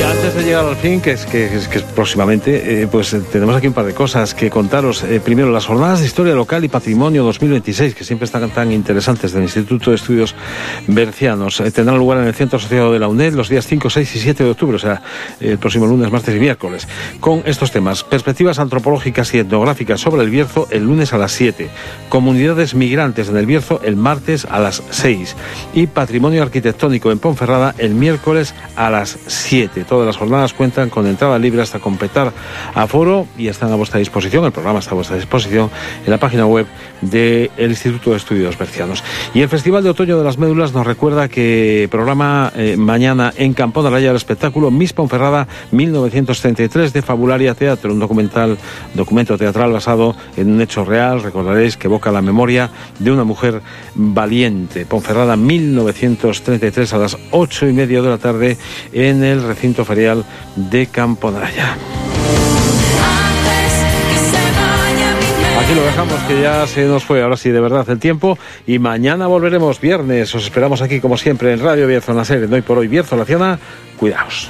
Y antes de llegar al fin, que es próximamente, pues tenemos aquí un par de cosas que contaros. Primero, las jornadas de Historia Local y Patrimonio 2026, que siempre están tan interesantes, del Instituto de Estudios Bercianos. Tendrán lugar en el Centro Asociado de la UNED los días 5, 6 y 7 de octubre, o sea, el próximo lunes, martes y miércoles, con estos temas: perspectivas antropológicas y etnográficas sobre el Bierzo el lunes a las 7, comunidades migrantes en el Bierzo el martes a las 6 y patrimonio arquitectónico en Ponferrada el miércoles a las 7. Todas las jornadas cuentan con entrada libre hasta completar aforo y están a vuestra disposición. El programa está a vuestra disposición en la página web del Instituto de Estudios Bercianos. Y el Festival de Otoño de las Médulas nos recuerda que programa mañana en Campo de Araya el espectáculo Miss Ponferrada 1933 de Fabularia Teatro, un documento teatral basado en un hecho real. Recordaréis que evoca la memoria de una mujer valiente. Ponferrada 1933 a las 8:30 de la tarde en el recinto ferial de Campo de Araya. Aquí lo dejamos, que ya se nos fue ahora sí de verdad el tiempo, y mañana volveremos viernes. Os esperamos aquí como siempre en Radio Bierzo, en la serie de Hoy por Hoy Bierzo La Ciana. Cuidaos.